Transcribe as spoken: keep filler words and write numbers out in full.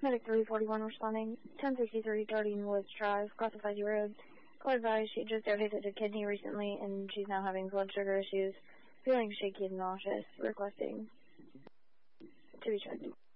Medic three forty-one responding. ten sixty-three Darting Woods Drive, classified road. Call advised she just donated a kidney recently and she's now having blood sugar issues, feeling shaky and nauseous, requesting to be checked.